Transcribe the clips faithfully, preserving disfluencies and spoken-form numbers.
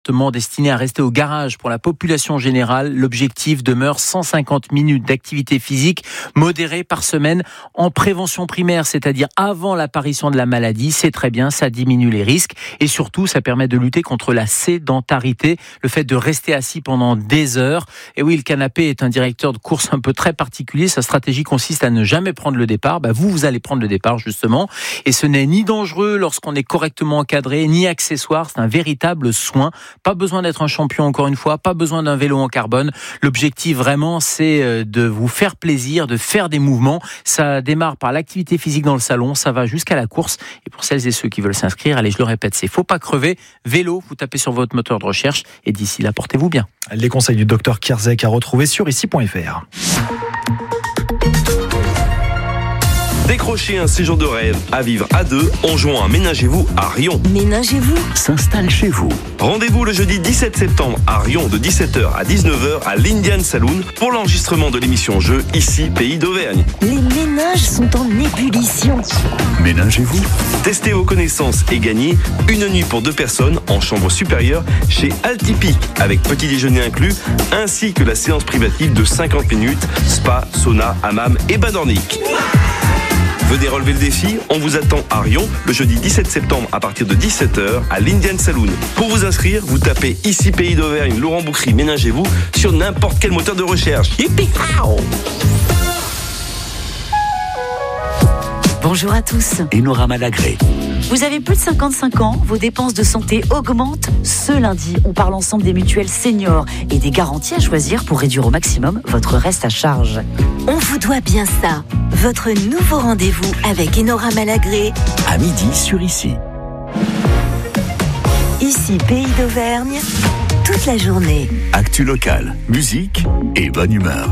destiné à rester au garage pour la population générale. L'objectif demeure cent cinquante minutes d'activité physique modérée par semaine en prévention primaire, c'est-à-dire avant l'apparition de la maladie. C'est très bien, ça diminue les risques et surtout ça permet de lutter contre la sédentarité, le fait de rester assis pendant des heures. Et oui, le canapé est un directeur de course un peu très particulier. Sa stratégie consiste à ne jamais prendre le départ. Bah, vous, vous allez prendre le départ justement. Et ce n'est ni dangereux lorsqu'on est correctement encadré, ni accessoire. C'est un véritable soin. Pas besoin d'être un champion encore une fois, pas besoin d'un vélo en carbone. L'objectif vraiment, c'est de vous faire plaisir, de faire des mouvements. Ça démarre par l'activité physique dans le salon, ça va jusqu'à la course. Et pour celles et ceux qui veulent s'inscrire, allez, je le répète, c'est faut pas crever. Vélo, vous tapez sur votre moteur de recherche et d'ici là, portez-vous bien. Les conseils du docteur Kierzek à retrouver sur ici point f r. Décrochez un séjour de rêve à vivre à deux en jouant à Ménagez-vous à Rion. Ménagez-vous S'installe chez vous. Rendez-vous le jeudi dix-sept septembre à Rion de dix-sept heures à dix-neuf heures à l'Indian Saloon pour l'enregistrement de l'émission Jeux Ici Pays d'Auvergne. Les ménages sont en ébullition. Ménagez-vous. Testez vos connaissances et gagnez une nuit pour deux personnes en chambre supérieure chez Altipi avec petit déjeuner inclus ainsi que la séance privative de cinquante minutes, spa, sauna, hammam et bain nordique. Venez relever le défi, on vous attend à Rion le jeudi dix-sept septembre à partir de dix-sept heures à l'Indian Saloon. Pour vous inscrire, vous tapez ici Pays d'Auvergne, Laurent Boucry, Ménagez-vous sur n'importe quel moteur de recherche. Yippee! Bonjour à tous. Enora Malagré. Vous avez plus de cinquante-cinq ans, vos dépenses de santé augmentent. Ce lundi, on parle ensemble des mutuelles seniors et des garanties à choisir pour réduire au maximum votre reste à charge. On vous doit bien ça. Votre nouveau rendez-vous avec Enora Malagré. À midi sur Ici. Ici, Pays d'Auvergne, toute la journée. Actu locale, musique et bonne humeur.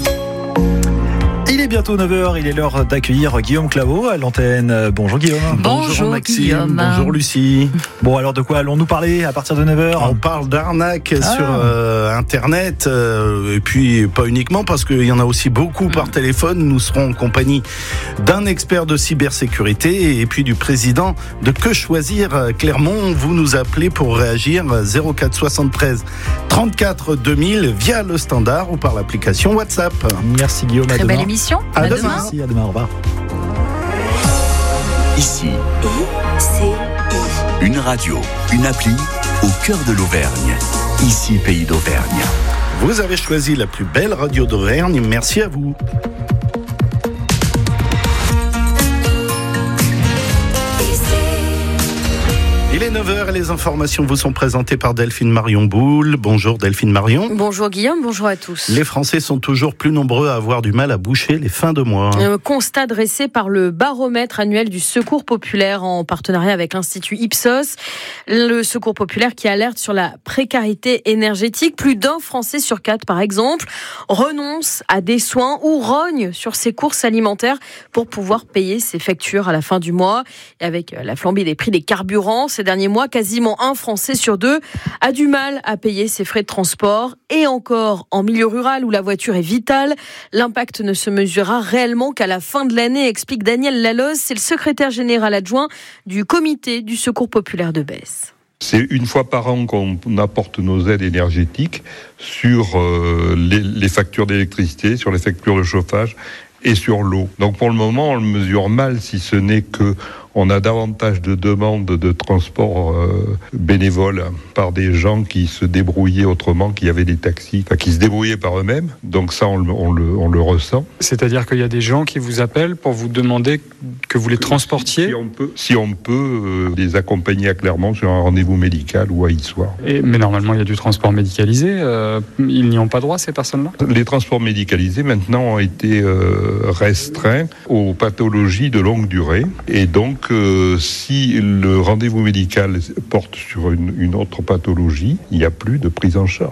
Il est bientôt neuf heures, il est l'heure d'accueillir Guillaume Claveau à l'antenne. Bonjour Guillaume. Bonjour, Bonjour Maxime, Guillaume. bonjour Lucie. Bon, alors de quoi allons-nous parler à partir de neuf heures ? On parle d'arnaque Ah. sur euh, Internet, euh, et puis pas uniquement, parce qu'il y en a aussi beaucoup par téléphone. Nous serons en compagnie d'un expert de cybersécurité et puis du président de Que Choisir Clermont. Vous nous appelez pour réagir zéro quatre soixante-treize trente-quatre deux mille via le standard ou par l'application WhatsApp. Merci Guillaume, à Très demain. belle émission. À À demain. demain. Merci, à demain, au revoir. Ici, I C I. une radio, une appli au cœur de l'Auvergne. Ici Pays d'Auvergne. Vous avez choisi la plus belle radio d'Auvergne. Merci à vous. Il est neuf heures et les informations vous sont présentées par Delphine Marion Boule. Bonjour Delphine Marion. Bonjour Guillaume, bonjour à tous. Les Français sont toujours plus nombreux à avoir du mal à boucher les fins de mois. Un constat dressé par le baromètre annuel du Secours populaire en partenariat avec l'Institut Ipsos. Le Secours populaire qui alerte sur la précarité énergétique. Plus d'un Français sur quatre, par exemple, renonce à des soins ou rogne sur ses courses alimentaires pour pouvoir payer ses factures à la fin du mois. Et avec la flambée des prix des carburants, ces derniers mois, quasiment un Français sur deux a du mal à payer ses frais de transport. Et encore, en milieu rural où la voiture est vitale, l'impact ne se mesurera réellement qu'à la fin de l'année, explique Daniel Laloz. C'est le secrétaire général adjoint du comité du Secours populaire de Besse. C'est une fois par an qu'on apporte nos aides énergétiques sur euh, les, les factures d'électricité, sur les factures de chauffage et sur l'eau. Donc pour le moment, on le mesure mal, si ce n'est que on a davantage de demandes de transport euh, bénévole par des gens qui se débrouillaient autrement, qui avaient des taxis, enfin, qui se débrouillaient par eux-mêmes. Donc ça, on le, on le, on le ressent. C'est-à-dire qu'il y a des gens qui vous appellent pour vous demander que vous les transportiez. Si on peut, si on peut euh, les accompagner à Clermont sur un rendez-vous médical ou à Issoire. Et, mais normalement, il y a du transport médicalisé. Euh, ils n'y ont pas droit, ces personnes-là ? Les transports médicalisés, maintenant, ont été euh, restreints aux pathologies de longue durée. Et donc, euh, si le rendez-vous médical porte sur une, une autre pathologie, il n'y a plus de prise en charge.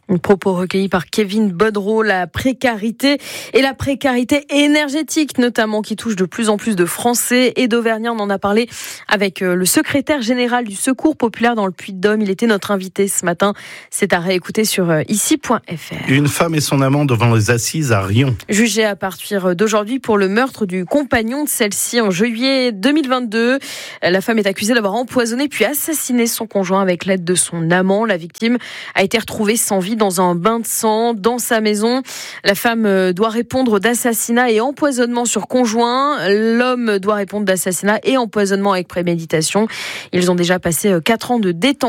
Un propos recueilli par Kevin Bodreau, la précarité et la précarité énergétique notamment qui touche de plus en plus de Français et d'Auvergnats. On en a parlé avec le secrétaire général du Secours populaire dans le Puy-de-Dôme. Il était notre invité ce matin. C'est à réécouter sur ici point f r. Une femme et son amant devant les assises à Riom. Jugée à partir d'aujourd'hui pour le meurtre du compagnon de celle-ci en juillet deux mille vingt-deux. La femme est accusée d'avoir empoisonné puis assassiné son conjoint avec l'aide de son amant. La victime a été retrouvée sans vie dans un bain de sang dans sa maison. La femme doit répondre d'assassinat et empoisonnement sur conjoint. L'homme doit répondre d'assassinat et empoisonnement avec préméditation. Ils ont déjà passé quatre ans de détention.